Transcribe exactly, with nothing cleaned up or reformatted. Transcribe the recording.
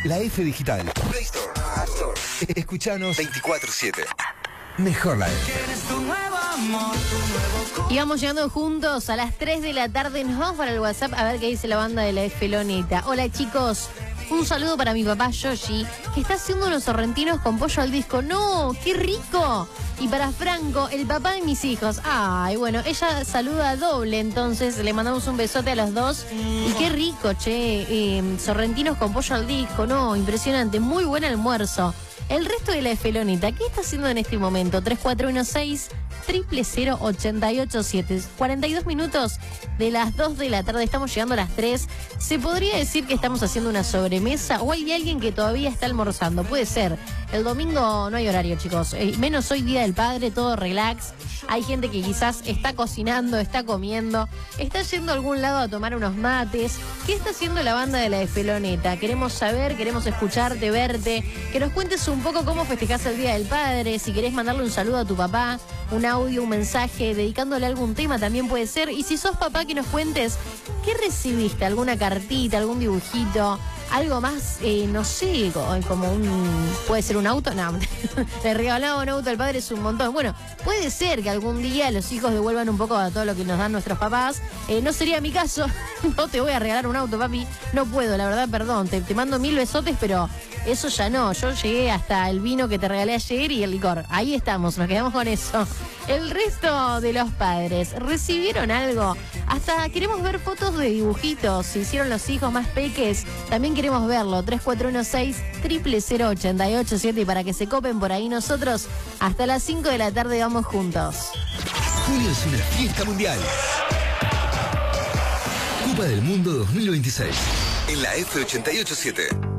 La F Digital. Play Store, App Store. Escuchanos veinticuatro siete. Mejor la F. Y vamos llegando juntos a las tres de la tarde. Nos vamos para el WhatsApp a ver qué dice la banda de la Esfeloneta. Hola chicos, un saludo para mi papá Yoshi, que está haciendo unos sorrentinos con pollo al disco. ¡No! ¡Qué rico! Y para Franco, el papá de mis hijos. Ay, bueno, ella saluda doble, entonces le mandamos un besote a los dos. Y qué rico, che. Eh, sorrentinos con pollo al disco, no, impresionante. Muy buen almuerzo. El resto de la Esfeloneta, ¿qué está haciendo en este momento? tres cuatro uno seis, cero cero cero, ocho ocho siete. cuarenta y dos minutos de las dos de la tarde, estamos llegando a las tres. ¿Se podría decir que estamos haciendo una sobremesa o hay alguien que todavía está almorzando? Puede ser. El domingo no hay horario, chicos. Eh, menos hoy, Día del Padre, todo relax. Hay gente que quizás está cocinando, está comiendo, está yendo a algún lado a tomar unos mates. ¿Qué está haciendo la banda de la Esfeloneta? Queremos saber, queremos escucharte, verte, que nos cuentes un poco cómo festejás el Día del Padre, si querés mandarle un saludo a tu papá, un audio, un mensaje, dedicándole algún tema también puede ser. Y si sos papá, que nos cuentes qué recibiste, alguna cartita, algún dibujito, algo más, eh, no sé, como un... ¿Puede ser un auto? No, le regalaba un auto al padre, es un montón. Bueno, puede ser que algún día los hijos devuelvan un poco a todo lo que nos dan nuestros papás. Eh, no sería mi caso, no te voy a regalar un auto, papi. No puedo, la verdad, perdón. Te, te mando mil besotes, pero eso ya no. Yo llegué hasta el vino que te regalé ayer y el licor. Ahí estamos, nos quedamos con eso. El resto de los padres, ¿recibieron algo? Hasta queremos ver fotos de dibujitos. Si hicieron los hijos más peques, también queremos verlo. tres cuatro uno seis, cero cero cero, ocho ocho siete. Y para que se copen por ahí, nosotros hasta las cinco de la tarde vamos juntos. Julio es una fiesta mundial. Copa del Mundo dos mil veintiséis. En la F ochenta y ocho siete.